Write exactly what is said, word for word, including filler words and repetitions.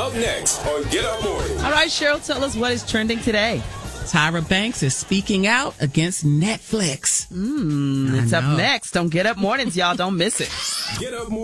Up next on Get Up Morning. All right, Cheryl, tell us what is trending today. Tyra Banks is speaking out against Netflix. Mm, it's up next on Get Up Mornings, y'all. Don't miss it. Get Up Morning.